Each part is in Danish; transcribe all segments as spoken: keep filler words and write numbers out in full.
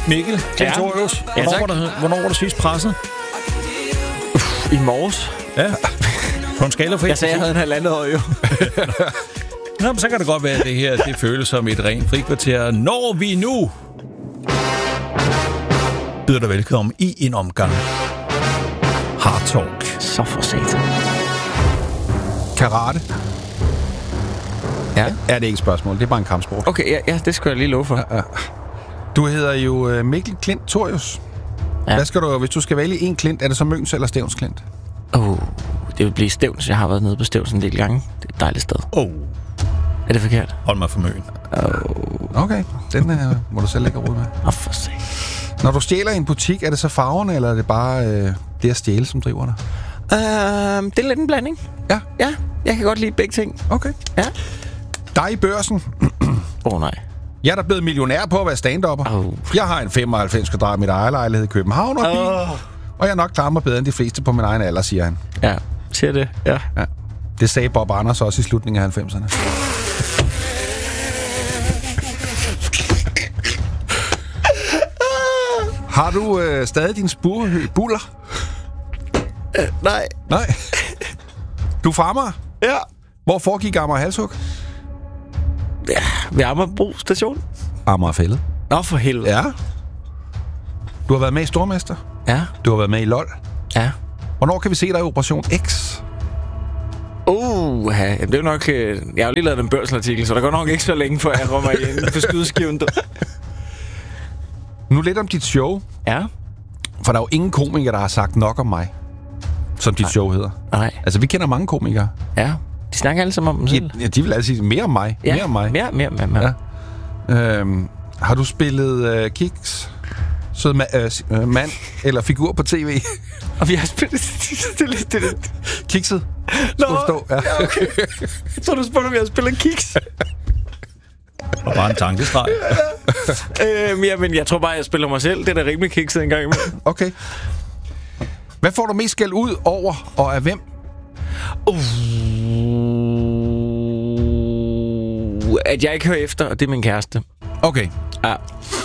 Mikkel Klintorius, Ja. hvornår, Ja, var du, hvornår var du sidst presset? Uff, i morges. Ja. På en skala for Jeg sagde, jeg havde en halvandet år jo. Nå, men så kan det godt være, at det her det føles som et rent frikvarter, når vi nu byder dig velkommen i en omgang Hard Talk. Så for satan. Karate. Ja. Er det ikke et spørgsmål? Det er bare en kampsport. Okay, ja, ja, det skal jeg lige love for. Ja, ja. Du hedder jo Mikkel Klintorius. Ja. Hvad skal du, hvis du skal vælge en klint, er det så Møns eller Stevns Klint? Åh, oh, det vil blive Stevns. Jeg har været nede på Stevns en del gange. Det er et dejligt sted. Oh, Er det forkert? hold mig for møen. Åh, Okay, den uh, må du selv lægge råd med. oh, for satan. Når du stjæler i en butik, er det så farverne, eller er det bare øh, det at stjæle, som driver dig? Uh, det er lidt en blanding. Ja. Ja, jeg kan godt lide begge ting. Okay. Ja. Dig i Børsen. Åh, oh, nej. Jeg er da blevet millionær på at være stand-upper. Oh. Jeg har en femoghalvfems kvadratmeter ejerlejlighed i København og bil. Oh. Og jeg nok klarer mig bedre end de fleste på min egen alder, siger han. Ja, siger det. Ja. Ja. Det sagde Bob Anders også i slutningen af halvfemserne. Har du øh, stadig din spurbuller? Uh, nej. Nej. Du er fra Amager? Ja. Hvor foregik Amager Halshug? Ja, ved Amagerbro station. Amagerfællet. Nå, for helvede. Ja. Du har været med i Stormester. Ja. Du har været med i LOL. Ja. Hvornår kan vi se dig i Operation X? Uh, ja. Jamen, det er nok... Øh, jeg har jo lige lavet en børsartikel, så der går nok ikke så længe, før jeg rummer ind på skydeskiven. Nu lidt om dit show. Ja. For der er jo ingen komikere, der har sagt nok om mig, som dit Nej. show hedder. Nej. Altså, vi kender mange komikere. Ja. De snakker alle sammen om dem selv. Ja, de vil altid sige mere om mig. Ja. Mere om mig. Mere, mere, mere. mere. Ja. Øhm, har du spillet uh, Kiks? Sød ma- uh, mand eller figur på tv? Og vi har spillet... stille, stille. Kikset? Nå, Skulle stå. Ja. ja, okay. Så du spurgte, om jeg har spillet Kiks? Og bare en tankestreg. øhm, ja, men jeg tror bare, jeg spiller mig selv. Det er da rimelig kikset en gang imellem. Okay. Hvad får du mest skæld ud over, og af hvem? Uh, at jeg ikke hører efter, og det er min kæreste. Okay. Ja.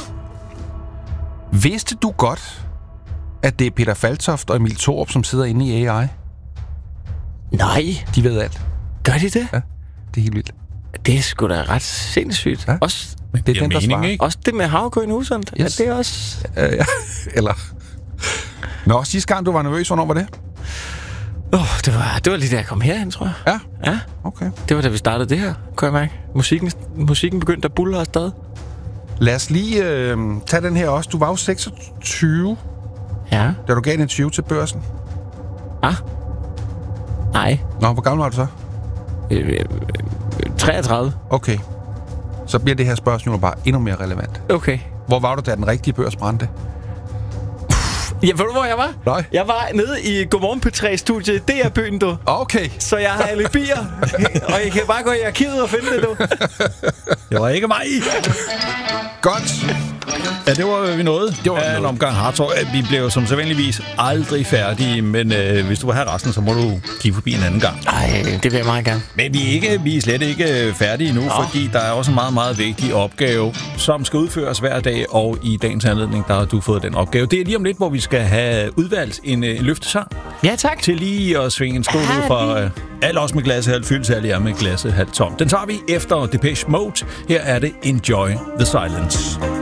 Vidste du godt, at det er Peter Faltoft og Emil Thorup, som sidder inde i A I? Nej. De ved alt. Gør de det? Ja, det er helt vildt. Det er sgu da ret sindssygt. Ja. Også, Det er den, der mening, svarer. ikke? også det med havregryn husand. Yes. Ja, det er også... Øh, ja. Eller... Nå, sidste gang du var nervøs, hvornår var det? Oh, det, var, det var lige da jeg kom herhen, tror jeg. Ja. Ja, Okay. det var da vi startede det her, kunne jeg mærke. Musikken, musikken begyndte at bulle afsted. Lad os lige øh, tage den her også. Du var jo seksogtyve, Ja. da du gav en interview til Børsen. Ah. Nej. Nå, hvor gammel var du så? Øh, øh, treogtredive. Okay. Så bliver det her spørgsmål bare endnu mere relevant. Okay. Hvor var du, da den rigtige børs brændte? Ja, ved du, hvor jeg var? Nej. Jeg var nede i Godmorgen P tre-studiet i D R-byen, du. Okay. Så jeg har alibier, og jeg kan bare gå i arkivet og finde det, du. Det var ikke mig. Godt. Ja, det var vi nåede. Det var vi en nåede. omgang Hard Talk. Vi blev jo som sædvanligvis aldrig færdige, men øh, hvis du vil have resten, så må du kigge forbi en anden gang. Ej, det vil jeg meget gerne. Men vi er, ikke, vi er slet ikke færdige nu, Nå. fordi der er også en meget, meget vigtig opgave, som skal udføres hver dag, og i dagens anledning, der har du fået den opgave. Det er lige om lidt, hvor vi skal have udvalgt en øh, løftesang Ja, tak. til lige at svinge en skål ud fra øh, alle os med glasset halvt fyldt, særlig er med glasset halvt tomt. Den tager vi efter Depeche Mode. Her er det Enjoy the Silence.